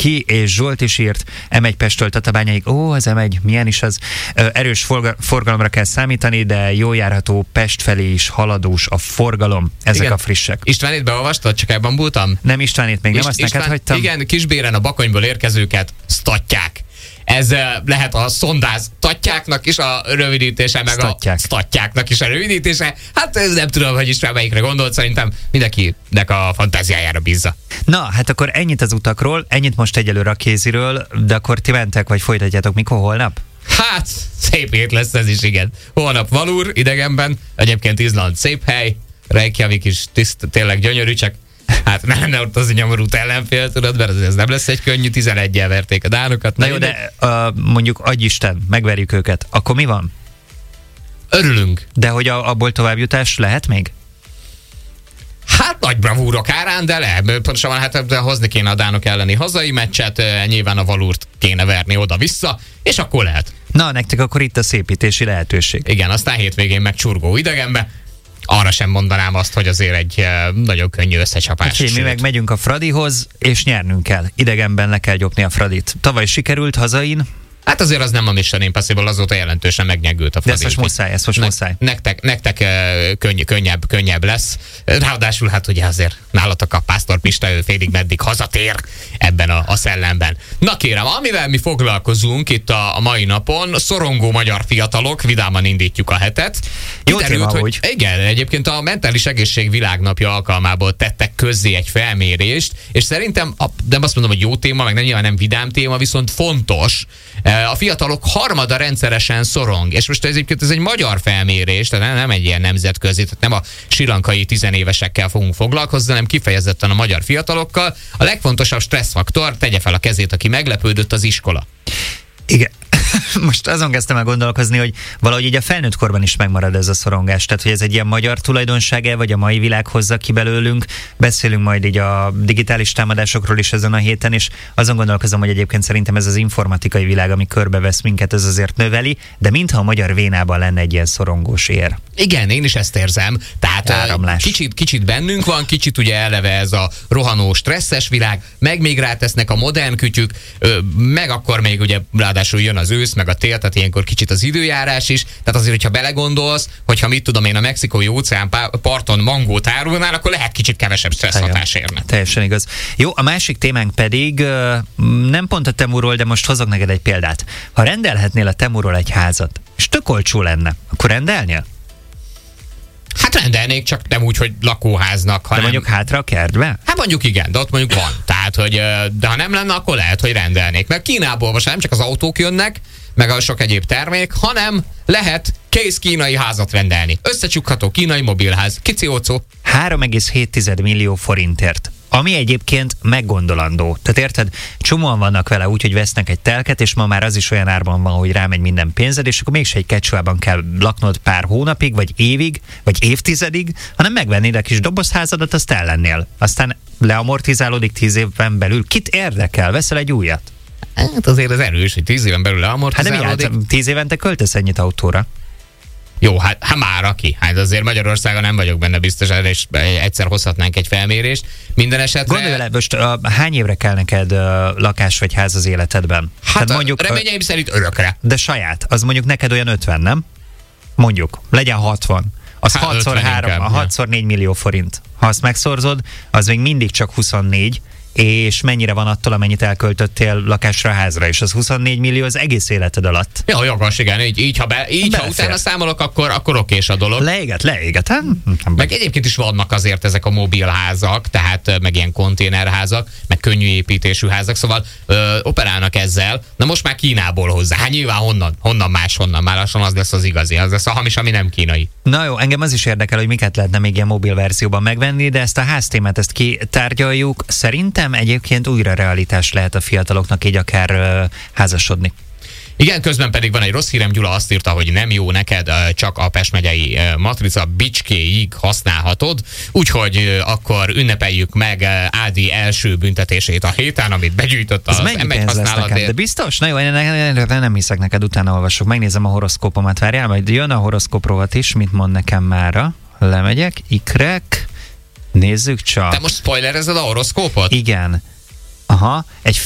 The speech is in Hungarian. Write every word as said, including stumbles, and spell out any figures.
ki, és Zsolt is írt, em egy Pesttől Tatabányáig, ó, az em egy, milyen is az, erős forgalomra kell számítani, de jól járható Pest felé is haladós a forgalom, ezek igen. A frissek. Istvánét beolvastad, csak elbambultam? Nem, Istvánét még Ist- nem, azt István, neked hagytam. Igen, Kisbéren a Bakonyból érkezőket sztatják. Ez uh, lehet a szondáz tattyáknak is a rövidítése, meg Statják. a stattyáknak is a rövidítése. Hát nem tudom, hogy István melyikre gondolt, szerintem mindenkinek a fantáziájára bízza. Na, hát akkor ennyit az utakról, ennyit most egyelőre a kéziről, de akkor ti mentek, vagy folytatjátok mikor, holnap? Hát, szép hét lesz ez is, igen. Holnap Valur, idegenben, egyébként Izland szép hely, Reykjavik is tiszt, tényleg gyönyörű, csak hát nem lenne ott az nyomorult ellenfél, tudod, mert ez nem lesz egy könnyű, tizeneggyel verték a dánokat. Na jó, de uh, mondjuk adj Isten, megverjük őket, akkor mi van? Örülünk. De hogy a, abból továbbjutás lehet még? Hát nagy bravúrok árán, de le. Pontosabban hát de hozni kéne a dánok elleni hazai meccset, nyilván a Valurt kéne verni oda-vissza, és akkor lehet. Na, nektek akkor itt a szépítési lehetőség. Igen, aztán hétvégén meg csurgó idegenbe. Arra sem mondanám azt, hogy azért egy uh, nagyon könnyű összecsapás. Okay, mi meg megyünk a Fradihoz, és nyernünk kell. Idegenben le kell gyopni a Fradit. Tavaly sikerült hazain. Hát azért az nem a Mission Impossible, azóta jelentősen megnyegült a Fradi. De ez most muszáj, ez most ne, muszáj. Nektek, nektek uh, könny, könnyebb, könnyebb lesz. Ráadásul hát ugye azért nálatok a Pásztor Pista, ő félig meddig hazatér ebben a, a szellemben. Na kérem, amivel mi foglalkozunk itt a, a mai napon, szorongó magyar fiatalok, vidáman indítjuk a hetet. Jó téma, hogy... Igen, egyébként a Mentális Egészség Világnapja alkalmából tettek közzé egy felmérést, és szerintem, a, nem azt mondom, hogy jó téma, meg nem nyilván nem vidám téma, viszont fontos. A fiatalok harmada rendszeresen szorong, és most ez egyébként ez egy magyar felmérés, tehát nem egy ilyen nemzetközi, tehát nem a srilankai tizenévesekkel fogunk foglalkozni, hanem kifejezetten a magyar fiatalokkal. A legfontosabb stresszfaktor, tegye fel a kezét, aki meglepődött, az iskola. Igen. Most azon kezdtem el gondolkozni, hogy valahogy így a felnőtt korban is megmarad ez a szorongás. Tehát, hogy ez egy ilyen magyar tulajdonsága, vagy a mai világ hozza ki belőlünk. Beszélünk majd így a digitális támadásokról is ezen a héten, és azon gondolkozom, hogy egyébként szerintem ez az informatikai világ, ami körbevesz minket, ez azért növeli, de mintha a magyar vénában lenne egy ilyen szorongós ér. Igen, én is ezt érzem. Tehát kicsit, kicsit bennünk van, kicsit ugye eleve ez a rohanó, stresszes világ, meg még rátesznek a modern kütyük, meg akkor még ugye ráadásul jön az ősz, meg a tél, tehát ilyenkor kicsit az időjárás is. Tehát azért, hogyha belegondolsz, hogyha mit tudom én a mexikói óceán parton mangót árulnál, akkor lehet kicsit kevesebb stresszhatás érne. Teljesen igaz. Jó, a másik témánk pedig nem pont a Temuról, de most hozok neked egy példát. Ha rendelhetnél a Temuról egy házat, és tök olcsó lenne, akkor rendelnél? Hát rendelnék, csak nem úgy, hogy lakóháznak, hanem... De mondjuk hátra a kertbe? Hát mondjuk igen, de ott mondjuk van. Tehát, hogy de ha nem lenne, akkor lehet, hogy rendelnék. Mert Kínából most nem csak az autók jönnek, meg a sok egyéb termék, hanem lehet kész kínai házat rendelni. Összecsukható kínai mobilház. Kici ócó. három egész hét millió forintért. Ami egyébként meggondolandó. Tehát érted, csomóan vannak vele úgy, hogy vesznek egy telket, és ma már az is olyan árban van, hogy rámegy minden pénzed, és akkor mégse egy kecsúában kell laknod pár hónapig, vagy évig, vagy évtizedig, hanem megvennéd a kis dobozházadat, azt ellennél. Aztán leamortizálódik tíz évben belül. Kit érdekel? Veszel egy újat? Hát azért az erős, hogy tíz éven belül leamortizálódik. Hát de mi, hát tíz évente költesz ennyit autóra? Jó, hát ha már aki. Hát azért Magyarországon nem vagyok benne biztos, és egyszer hozhatnánk egy felmérést. Minden esetre... Gondolj vele, most uh, hány évre kell neked uh, lakás vagy ház az életedben? Hát Tehát mondjuk, reményeim uh, szerint örökre. De saját, az mondjuk neked olyan ötven, nem? Mondjuk, legyen hatvan. Az hát hat szor négy millió forint. Ha azt megszorzod, az még mindig csak huszonnégy, és mennyire van attól, amennyit elköltöttél lakásra, házra, és az huszonnégy millió az egész életed alatt. Ja, jogos, igen, így, így ha, be, így, ha utána számolok, akkor, akkor okés a dolog. Leéget, leéget, hát? Meg egyébként is vannak azért ezek a mobilházak, tehát meg ilyen konténerházak, meg könnyű építésű házak, szóval ö, operálnak ezzel. Na most már Kínából hozzá. Hát nyilván honnan? Honnan más, honnan? Már lassan az lesz az igazi, az lesz a hamis, ami nem kínai. Na jó, engem az is érdekel, hogy miket lehetne még ilyen mobil verzióban megvenni, de ezt a háztémát, ezt kitárgyaljuk. Szerintem egyébként újra realitás lehet a fiataloknak így akár uh, házasodni. Igen, közben pedig van egy rossz hírem, Gyula azt írta, hogy nem jó neked, csak a Pest megyei matrica Bicskéig használhatod, úgyhogy akkor ünnepeljük meg Ádi első büntetését a héten, amit begyűjtött az em egy használatért. De biztos? Na jó, én nem hiszek neked, utána olvasok. Megnézem a horoszkópomat, várjál, majd jön a horoszkóp rovat is, mit mond nekem mára. Lemegyek, ikrek, nézzük csak. Te most spoilerezed a horoszkópot? Igen. Aha, egy